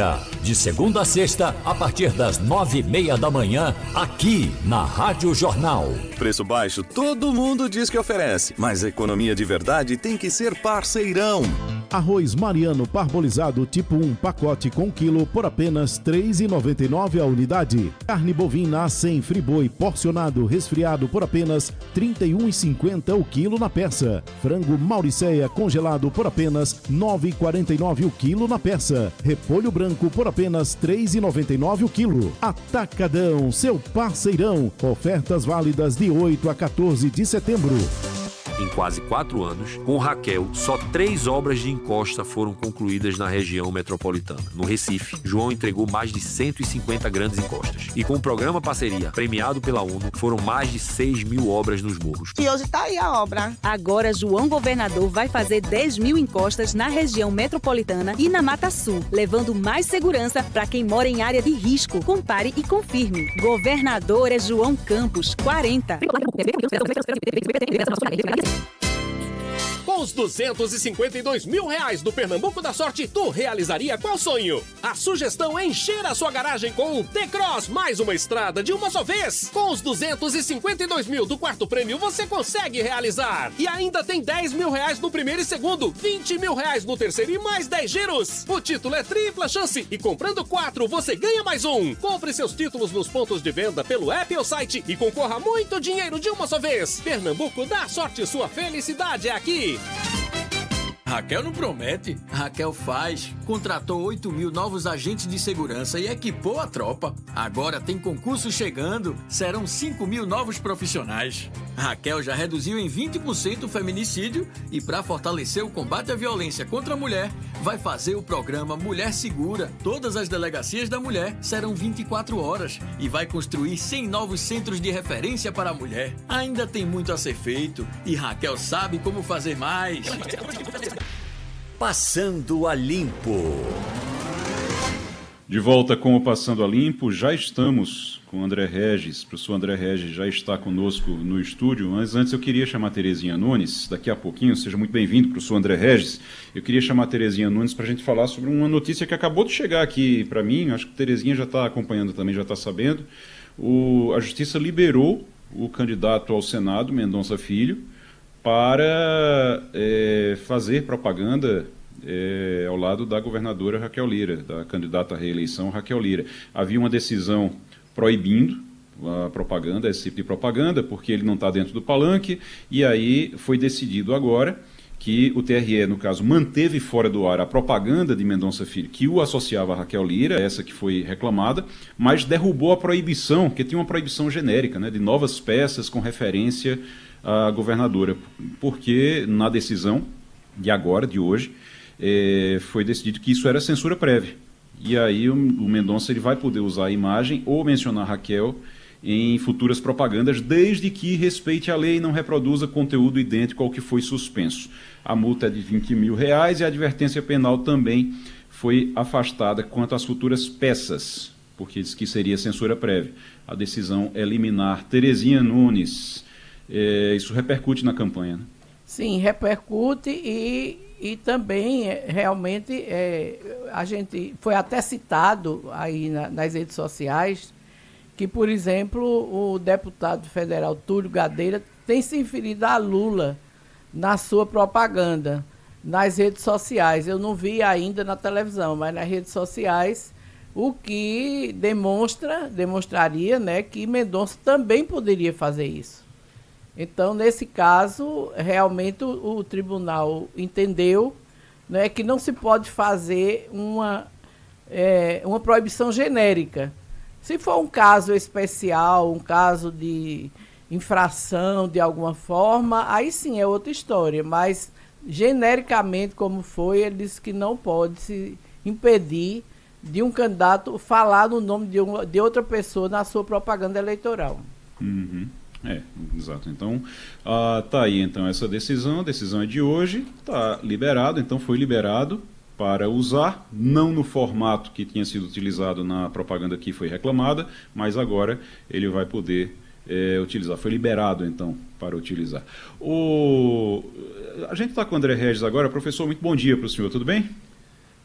[SPEAKER 4] De segunda a sexta, a partir das nove e meia da manhã, aqui na Rádio Jornal.
[SPEAKER 15] Preço baixo, todo mundo diz que oferece, mas a economia de verdade tem que ser Parceirão.
[SPEAKER 5] Arroz Mariano parbolizado tipo um, pacote com quilo por apenas três reais e noventa e nove centavos a unidade. Carne bovina A cem friboi porcionado resfriado por apenas trinta e um reais e cinquenta centavos o quilo na peça. Frango Mauricéia congelado por apenas nove reais e quarenta e nove centavos o quilo na peça. Repolho branco por apenas três reais e noventa e nove centavos o quilo. Atacadão, seu parceirão. Ofertas válidas de oito a quatorze de setembro.
[SPEAKER 16] Em quase quatro anos, com Raquel, só três obras de encosta foram concluídas na região metropolitana. No Recife, João entregou mais de cento e cinquenta grandes encostas. E com o programa Parceria, premiado pela ONU, foram mais de seis mil obras nos morros.
[SPEAKER 17] E hoje está aí a obra.
[SPEAKER 18] Agora, João Governador vai fazer dez mil encostas na região metropolitana e na Mata Sul, levando mais segurança para quem mora em área de risco. Compare e confirme. Governador é João Campos, quarenta.
[SPEAKER 19] Com os duzentos e cinquenta e dois mil reais do Pernambuco da Sorte, tu realizaria qual sonho? A sugestão é encher a sua garagem com um T-Cross, mais uma estrada de uma só vez. Com os duzentos e cinquenta e dois mil do quarto prêmio, você consegue realizar. E ainda tem dez mil reais no primeiro e segundo, vinte mil reais no terceiro e mais dez giros. O título é tripla chance e comprando quatro, você ganha mais um. Compre seus títulos nos pontos de venda pelo app ou site e concorra a muito dinheiro de uma só vez. Pernambuco dá sorte, sua felicidade é aqui.
[SPEAKER 20] Raquel não promete, Raquel faz. Contratou oito mil novos agentes de segurança e equipou a tropa. Agora tem concurso chegando, serão cinco mil novos profissionais. Raquel já reduziu em vinte por cento o feminicídio e, para fortalecer o combate à violência contra a mulher, vai fazer o programa Mulher Segura. Todas as delegacias da mulher serão vinte e quatro horas e vai construir cem novos centros de referência para a mulher. Ainda tem muito a ser feito e Raquel sabe como fazer mais.
[SPEAKER 4] Passando a Limpo.
[SPEAKER 2] De volta com o Passando a Limpo, já estamos com o André Regis. O professor André Regis já está conosco no estúdio, mas antes eu queria chamar a Terezinha Nunes, daqui a pouquinho. Seja muito bem-vindo, professor André Regis. Eu queria chamar a Terezinha Nunes para a gente falar sobre uma notícia que acabou de chegar aqui para mim, acho que a Terezinha já está acompanhando também, já está sabendo. O, a Justiça liberou o candidato ao Senado, Mendonça Filho, para é, fazer propaganda é, ao lado da governadora Raquel Lira, da candidata à reeleição Raquel Lira. Havia uma decisão proibindo a propaganda, esse tipo de propaganda, porque ele não está dentro do palanque, e aí foi decidido agora que o T R E, no caso, manteve fora do ar a propaganda de Mendonça Filho, que o associava a Raquel Lira, essa que foi reclamada, mas derrubou a proibição, que tinha uma proibição genérica, né, de novas peças com referência à governadora, porque na decisão de agora, de hoje, é, foi decidido que isso era censura prévia. E aí o, o Mendonça ele vai poder usar a imagem ou mencionar Raquel em futuras propagandas, desde que respeite a lei e não reproduza conteúdo idêntico ao que foi suspenso. A multa é de vinte mil reais e a advertência penal também foi afastada quanto às futuras peças, porque diz que seria censura prévia. A decisão é liminar. Terezinha Nunes, é, isso repercute na campanha, né?
[SPEAKER 8] Sim, repercute e, e também é, realmente é, a gente foi até citado aí na, nas redes sociais que, por exemplo, o deputado federal Túlio Gadeira tem se referido a Lula na sua propaganda, nas redes sociais. Eu não vi ainda na televisão, mas nas redes sociais, o que demonstra, demonstraria, né, que Mendonça também poderia fazer isso. Então, nesse caso, realmente o, o tribunal entendeu, né, que não se pode fazer uma, é, uma proibição genérica. Se for um caso especial, um caso de infração de alguma forma, aí sim é outra história. Mas, genericamente, como foi, ele disse que não pode se impedir de um candidato falar no nome de, uma, de outra pessoa na sua propaganda eleitoral.
[SPEAKER 2] Uhum. É, exato. Então, ah, tá aí então essa decisão, a decisão é de hoje, está liberado, então foi liberado para usar, não no formato que tinha sido utilizado na propaganda que foi reclamada, mas agora ele vai poder é, utilizar. Foi liberado, então, para utilizar. O... A gente está com o André Regis agora. Professor, muito bom dia para o senhor, tudo bem?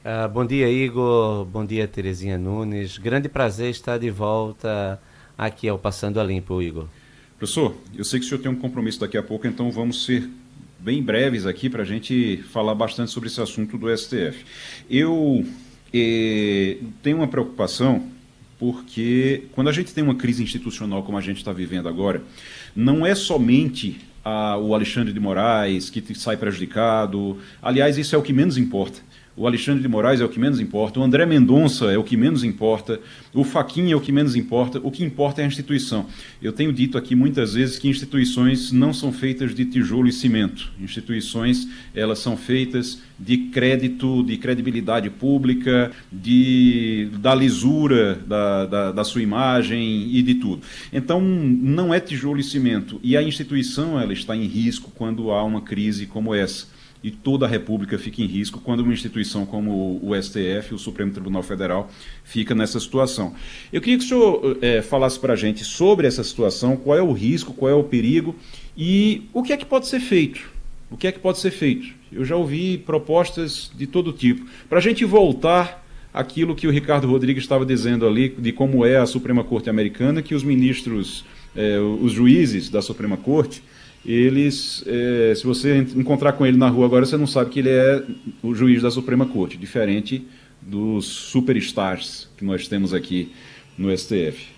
[SPEAKER 17] Uh, bom dia, Igor. Bom dia, Terezinha Nunes. Grande prazer estar de volta aqui ao Passando a Limpo, Igor.
[SPEAKER 2] Professor, eu sei que o senhor tem um compromisso daqui a pouco, então vamos ser bem breves aqui para a gente falar bastante sobre esse assunto do S T F. Eu eh, tenho uma preocupação porque quando a gente tem uma crise institucional como a gente está vivendo agora, não é somente a, o Alexandre de Moraes que sai prejudicado. Aliás, isso é o que menos importa. O Alexandre de Moraes é o que menos importa, o André Mendonça é o que menos importa, o Fachin é o que menos importa, o que importa é a instituição. Eu tenho dito aqui muitas vezes que instituições não são feitas de tijolo e cimento. Instituições, elas são feitas de crédito, de credibilidade pública, de, da lisura da, da, da sua imagem e de tudo. Então, não é tijolo e cimento. E a instituição, ela está em risco quando há uma crise como essa. E toda a República fica em risco quando uma instituição como o S T F, o Supremo Tribunal Federal, fica nessa situação. Eu queria que o senhor é, falasse para a gente sobre essa situação, qual é o risco, qual é o perigo e o que é que pode ser feito. O que é que pode ser feito? Eu já ouvi propostas de todo tipo. Para a gente voltar àquilo que o Ricardo Rodrigues estava dizendo ali, de como é a Suprema Corte Americana, que os ministros, é, os juízes da Suprema Corte, eles, é, se você encontrar com ele na rua agora, você não sabe que ele é o juiz da Suprema Corte, diferente dos superstars que nós temos aqui no S T F.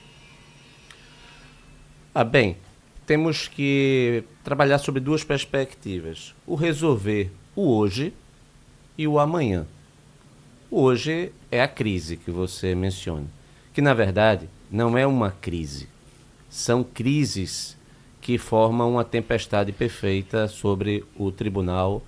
[SPEAKER 17] Ah, bem, temos que trabalhar sobre duas perspectivas. O resolver o hoje e o amanhã. O hoje é a crise que você menciona, que na verdade não é uma crise, são crises que formam uma tempestade perfeita sobre o Tribunal,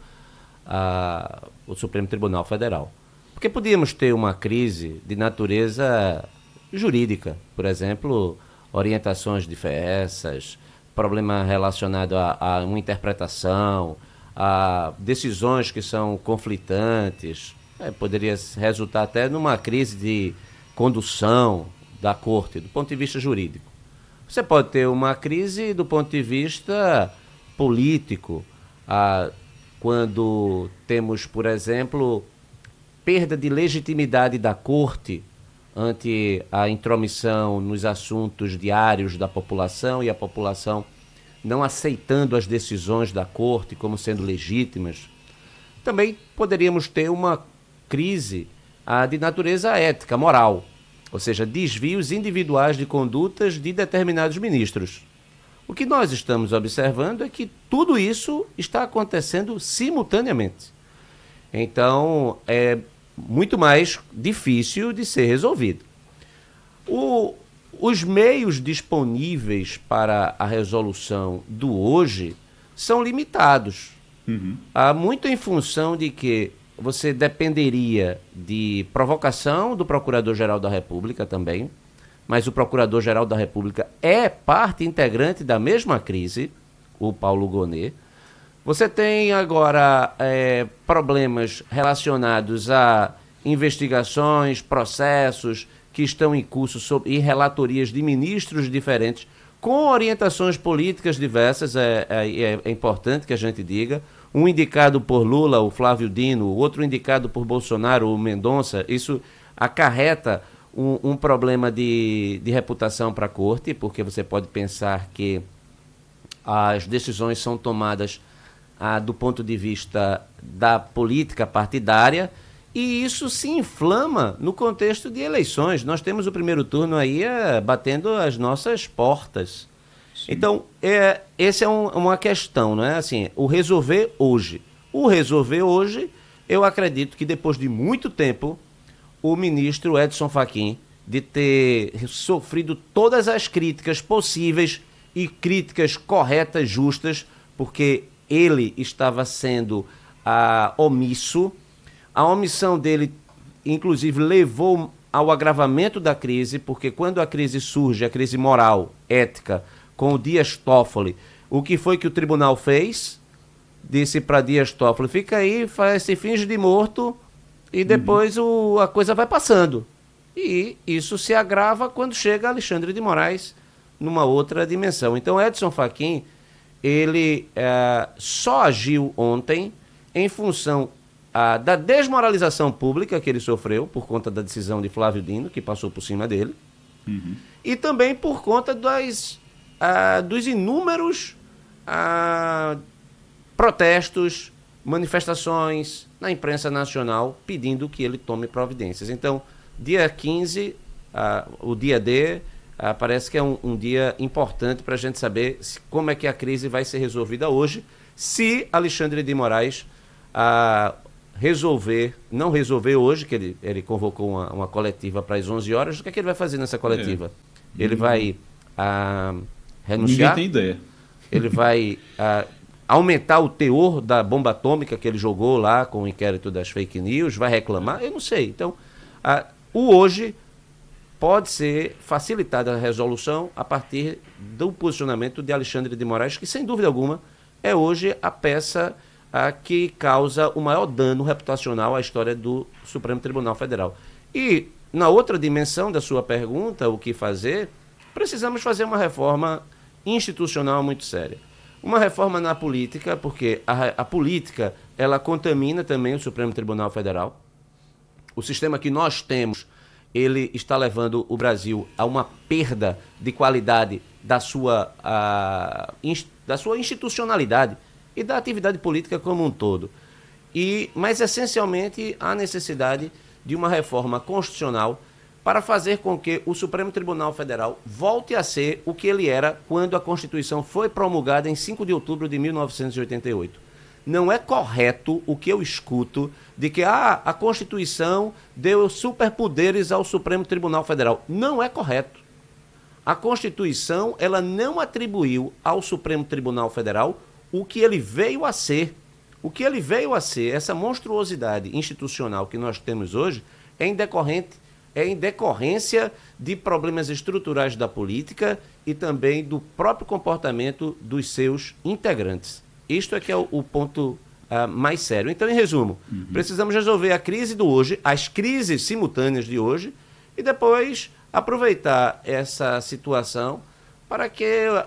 [SPEAKER 17] a, o Supremo Tribunal Federal. Porque podíamos ter uma crise de natureza jurídica, por exemplo, orientações diversas, problema relacionado a, a uma interpretação, a decisões que são conflitantes, é, poderia resultar até numa crise de condução da Corte, do ponto de vista jurídico. Você pode ter uma crise do ponto de vista político, ah, quando temos, por exemplo, perda de legitimidade da Corte ante a intromissão nos assuntos diários da população e a população não aceitando as decisões da Corte como sendo legítimas. Também poderíamos ter uma crise ah, de natureza ética, moral. Ou seja, desvios individuais de condutas de determinados ministros. O que nós estamos observando é que tudo isso está acontecendo simultaneamente. Então, é muito mais difícil de ser resolvido. O, os meios disponíveis para a resolução do hoje são limitados. Uhum. Há muito em função de que você dependeria de provocação do Procurador-Geral da República também, mas o Procurador-Geral da República é parte integrante da mesma crise, o Paulo Gonet. Você tem agora é, problemas relacionados a investigações, processos que estão em curso sob, e relatorias de ministros diferentes, com orientações políticas diversas, é, é, é importante que a gente diga. Um indicado por Lula, o Flávio Dino, outro indicado por Bolsonaro, o Mendonça. Isso acarreta um, um problema de, de reputação para a Corte, porque você pode pensar que as decisões são tomadas ah, do ponto de vista da política partidária, e isso se inflama no contexto de eleições. Nós temos o primeiro turno aí é, batendo as nossas portas. Sim. Então, é, essa é um, uma questão, não é? Assim, o resolver hoje. O resolver hoje, eu acredito que depois de muito tempo, o ministro Edson Fachin, de ter sofrido todas as críticas possíveis e críticas corretas, justas, porque ele estava sendo ah, omisso. A omissão dele, inclusive, levou ao agravamento da crise, porque quando a crise surge, a crise moral, ética, com o Dias Toffoli, o que foi que o tribunal fez? Disse para Dias Toffoli, fica aí, faz, se finge de morto e depois uhum. o, a coisa vai passando. E isso se agrava quando chega Alexandre de Moraes numa outra dimensão. Então, Edson Fachin, ele é, só agiu ontem em função ah, da desmoralização pública que ele sofreu por conta da decisão de Flávio Dino, que passou por cima dele, uhum. e também por conta das, ah, dos inúmeros ah, protestos, manifestações na imprensa nacional pedindo que ele tome providências. Então, dia quinze, ah, o dia D, ah, parece que é um, um dia importante para a gente saber se, como é que a crise vai ser resolvida hoje, se Alexandre de Moraes ah, resolver, não resolver hoje, que ele, ele convocou uma, uma coletiva para as onze horas, o que é que ele vai fazer nessa coletiva? É. Ele vai ah, renunciar?
[SPEAKER 2] Ninguém tem ideia.
[SPEAKER 17] Ele vai ah, aumentar o teor da bomba atômica que ele jogou lá com o inquérito das fake news? Vai reclamar? Eu não sei. Então, ah, o hoje pode ser facilitada a resolução a partir do posicionamento de Alexandre de Moraes, que, sem dúvida alguma, é hoje a peça ah, que causa o maior dano reputacional à história do Supremo Tribunal Federal. E, na outra dimensão da sua pergunta, o que fazer, precisamos fazer uma reforma institucional muito séria. Uma reforma na política, porque a, a política, ela contamina também o Supremo Tribunal Federal. O sistema que nós temos, ele está levando o Brasil a uma perda de qualidade da sua, a, inst, da sua institucionalidade e da atividade política como um todo. E, mas, essencialmente, há necessidade de uma reforma constitucional para fazer com que o Supremo Tribunal Federal volte a ser o que ele era quando a Constituição foi promulgada em cinco de outubro de mil novecentos e oitenta e oito. Não é correto o que eu escuto de que ah, a Constituição deu superpoderes ao Supremo Tribunal Federal. Não é correto. A Constituição, ela não atribuiu ao Supremo Tribunal Federal o que ele veio a ser. O que ele veio a ser, essa monstruosidade institucional que nós temos hoje, é em decorrente é em decorrência de problemas estruturais da política e também do próprio comportamento dos seus integrantes. Isto é que é o, o ponto uh, mais sério. Então, em resumo, uhum. precisamos resolver a crise do hoje, as crises simultâneas de hoje, e depois aproveitar essa situação para que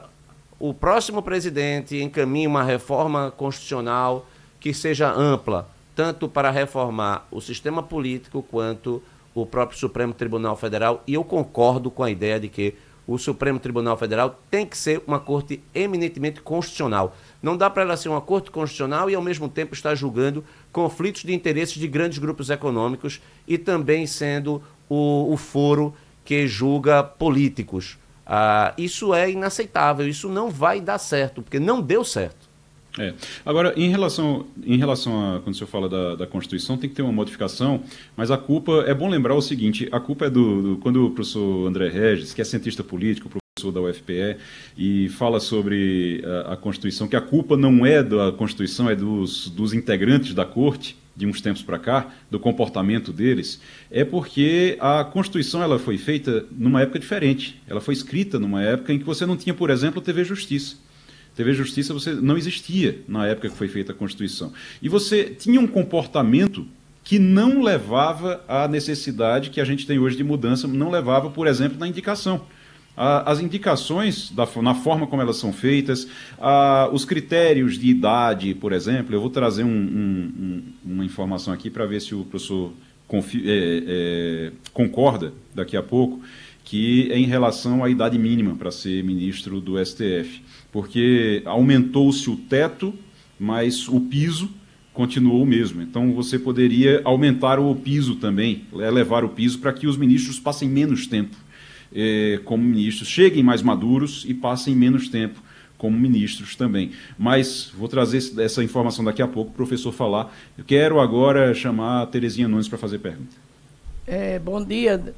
[SPEAKER 17] o próximo presidente encaminhe uma reforma constitucional que seja ampla, tanto para reformar o sistema político quanto o próprio Supremo Tribunal Federal, e eu concordo com a ideia de que o Supremo Tribunal Federal tem que ser uma corte eminentemente constitucional. Não dá para ela ser uma corte constitucional e, ao mesmo tempo, estar julgando conflitos de interesses de grandes grupos econômicos e também sendo o, o foro que julga políticos. Ah, isso é inaceitável, isso não vai dar certo, porque não deu certo.
[SPEAKER 2] É. Agora, em relação, em relação a, quando o senhor fala da, da Constituição, tem que ter uma modificação, mas a culpa, é bom lembrar o seguinte, a culpa é do, do quando o professor André Regis, que é cientista político, professor da U F P E, e fala sobre a, a Constituição, que a culpa não é da Constituição, é dos, dos integrantes da Corte, de uns tempos para cá, do comportamento deles, é porque a Constituição ela foi feita numa época diferente, ela foi escrita numa época em que você não tinha, por exemplo, T V Justiça. T V Justiça você não existia na época que foi feita a Constituição. E você tinha um comportamento que não levava à necessidade que a gente tem hoje de mudança, não levava, por exemplo, na indicação. As indicações, da, na forma como elas são feitas, a, os critérios de idade, por exemplo, eu vou trazer um, um, um, uma informação aqui para ver se o professor confi, é, é, concorda daqui a pouco, que é em relação à idade mínima para ser ministro do S T F. Porque aumentou-se o teto, mas o piso continuou o mesmo. Então, você poderia aumentar o piso também, elevar o piso para que os ministros passem menos tempo eh, como ministros, cheguem mais maduros e passem menos tempo como ministros também. Mas vou trazer essa informação daqui a pouco para o professor falar. Eu quero agora chamar a Terezinha Nunes para fazer pergunta.
[SPEAKER 8] É, bom dia,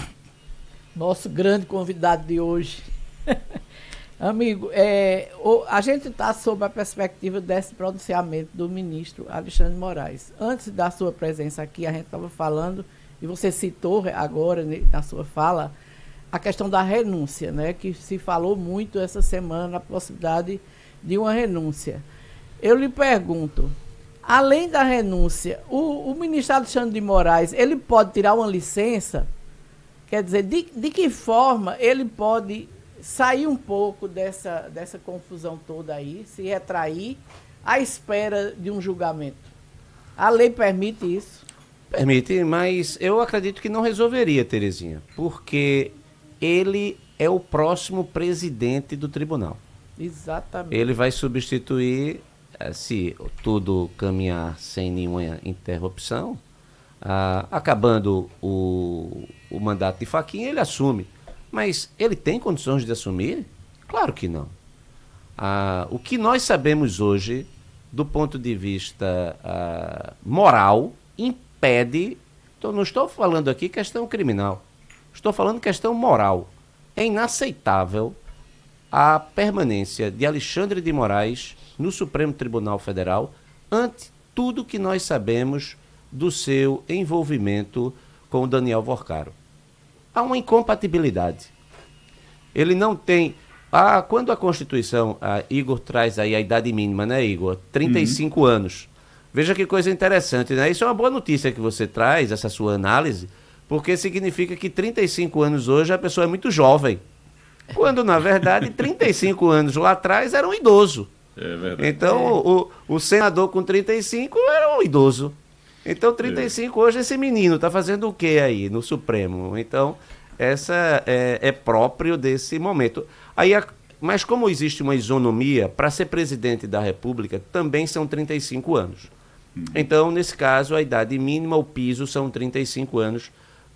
[SPEAKER 8] nosso grande convidado de hoje. Amigo, é, o, a gente está sob a perspectiva desse pronunciamento do ministro Alexandre de Moraes. Antes da sua presença aqui, a gente estava falando, e você citou agora na sua fala, a questão da renúncia, né, que se falou muito essa semana, a possibilidade de uma renúncia. Eu lhe pergunto, além da renúncia, o, o ministro Alexandre de Moraes, ele pode tirar uma licença? Quer dizer, de, de que forma ele pode sair um pouco dessa, dessa confusão toda aí, se retrair à espera de um julgamento? A lei permite isso?
[SPEAKER 17] Permite, mas eu acredito que não resolveria, Terezinha, porque ele é o próximo presidente do tribunal.
[SPEAKER 8] Exatamente.
[SPEAKER 17] Ele vai substituir, se tudo caminhar sem nenhuma interrupção, ah, acabando o, o mandato de Fachin, ele assume. Mas ele tem condições de assumir? Claro que não. Ah, o que nós sabemos hoje, do ponto de vista ah, moral, impede... Então, não estou falando aqui questão criminal. Estou falando questão moral. É inaceitável a permanência de Alexandre de Moraes no Supremo Tribunal Federal ante tudo que nós sabemos do seu envolvimento com o Daniel Vorcaro. Há uma incompatibilidade. Ele não tem... Ah, quando a Constituição, a Igor traz aí a idade mínima, né, Igor? trinta e cinco uhum. anos. Veja que coisa interessante, né? Isso é uma boa notícia que você traz, essa sua análise, porque significa que trinta e cinco anos hoje a pessoa é muito jovem. Quando, na verdade, trinta e cinco anos lá atrás era um idoso.
[SPEAKER 2] É verdade.
[SPEAKER 17] Então,
[SPEAKER 2] é.
[SPEAKER 17] O, o senador com trinta e cinco era um idoso. Então, trinta e cinco é. hoje esse menino está fazendo o quê aí no Supremo? Então, essa é, é próprio desse momento. Aí, a, mas como existe uma isonomia, para ser presidente da República também são trinta e cinco anos. Uhum. Então, nesse caso, a idade mínima, o piso, são trinta e cinco anos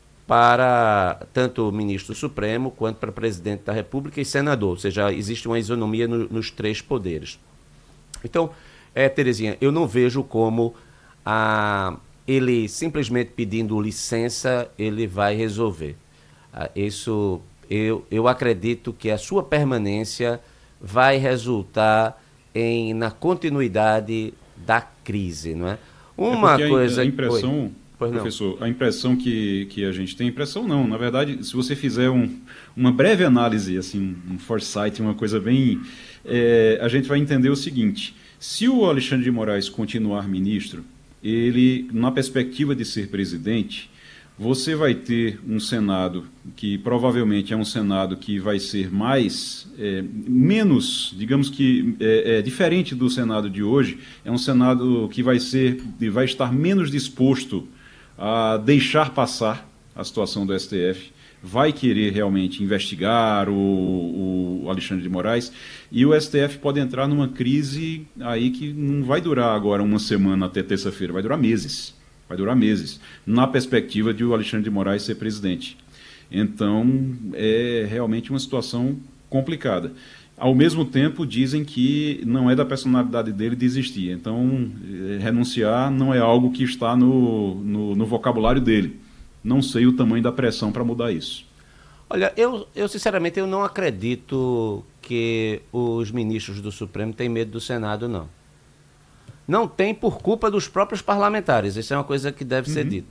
[SPEAKER 17] para tanto o ministro Supremo quanto para presidente da República e senador. Ou seja, existe uma isonomia no, nos três poderes. Então, é, Terezinha, eu não vejo como a, ele simplesmente pedindo licença, ele vai resolver. Ah, isso, eu, eu acredito que a sua permanência vai resultar em, na continuidade da crise, não é? Uma
[SPEAKER 2] é
[SPEAKER 17] coisa...
[SPEAKER 2] A, a impressão, professor, a impressão que, que a gente tem, impressão não, na verdade, se você fizer um, uma breve análise, assim, um foresight, uma coisa bem... É, a gente vai entender o seguinte: se o Alexandre de Moraes continuar ministro, ele, na perspectiva de ser presidente, você vai ter um Senado que provavelmente é um Senado que vai ser mais, é, menos, digamos que é, é, diferente do Senado de hoje, é um Senado que vai ser, vai estar menos disposto a deixar passar a situação do S T F, vai querer realmente investigar o, o Alexandre de Moraes, e o S T F pode entrar numa crise aí que não vai durar agora uma semana até terça-feira, vai durar meses. Vai durar meses, na perspectiva de o Alexandre de Moraes ser presidente. Então, é realmente uma situação complicada. Ao mesmo tempo, dizem que não é da personalidade dele desistir. Então, renunciar não é algo que está no, no, no vocabulário dele. Não sei o tamanho da pressão para mudar isso.
[SPEAKER 17] Olha, eu, eu sinceramente eu não acredito que os ministros do Supremo têm medo do Senado, não. Não tem por culpa dos próprios parlamentares. Isso é uma coisa que deve uhum. ser dita.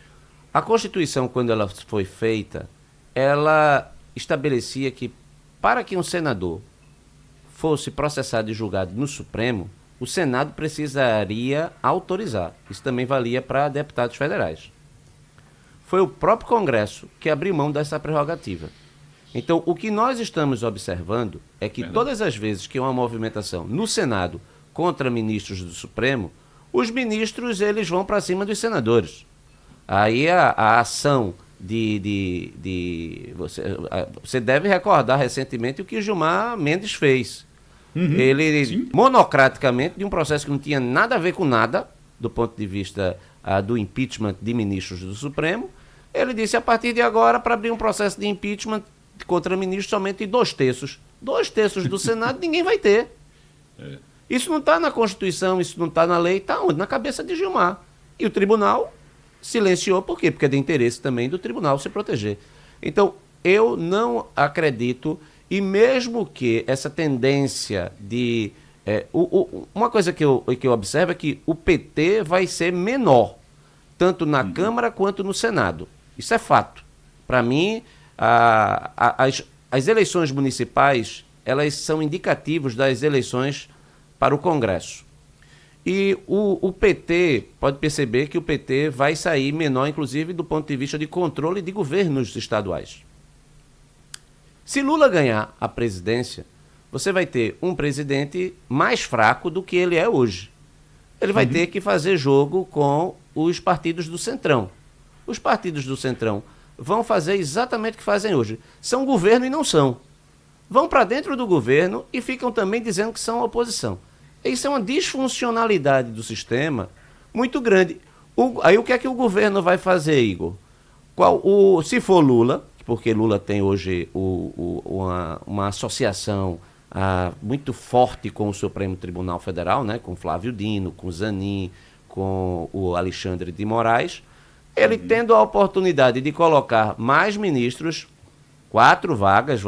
[SPEAKER 17] A Constituição, quando ela foi feita, ela estabelecia que para que um senador fosse processado e julgado no Supremo, o Senado precisaria autorizar. Isso também valia para deputados federais. Foi o próprio Congresso que abriu mão dessa prerrogativa. Então, o que nós estamos observando é que Verdade. todas as vezes que há uma movimentação no Senado contra ministros do Supremo, os ministros eles vão para cima dos senadores. Aí a, a ação de... de, de você, a, você deve recordar recentemente o que Gilmar Mendes fez. Uhum, ele, sim. monocraticamente, de um processo que não tinha nada a ver com nada, do ponto de vista a, do impeachment de ministros do Supremo, ele disse, a partir de agora, para abrir um processo de impeachment contra ministros, somente dois terços. Dois terços do Senado ninguém vai ter. É. Isso não está na Constituição, isso não está na lei, está onde? Na cabeça de Gilmar. E o tribunal silenciou, por quê? Porque é de interesse também do tribunal se proteger. Então, eu não acredito, e mesmo que essa tendência de... É, o, o, uma coisa que eu, que eu observo é que o P T vai ser menor, tanto na uhum. Câmara quanto no Senado. Isso é fato. Para mim, a, a, as, as eleições municipais, elas são indicativos das eleições para o Congresso. E o, o P T, pode perceber que o P T vai sair menor, inclusive, do ponto de vista de controle de governos estaduais. Se Lula ganhar a presidência, você vai ter um presidente mais fraco do que ele é hoje. ele vai
[SPEAKER 2] Uhum.
[SPEAKER 17] ter que fazer jogo com os partidos do Centrão. Os partidos do Centrão vão fazer exatamente o que fazem hoje. São governo e não são. Vão para dentro do governo e ficam também dizendo que são oposição. Isso é uma disfuncionalidade do sistema muito grande. O, aí o que é que o governo vai fazer, Igor? Qual, o, se for Lula, porque Lula tem hoje o, o, uma, uma associação ah, muito forte com o Supremo Tribunal Federal, né, com Flávio Dino, com Zanin, com o Alexandre de Moraes, ele tendo a oportunidade de colocar mais ministros, quatro vagas,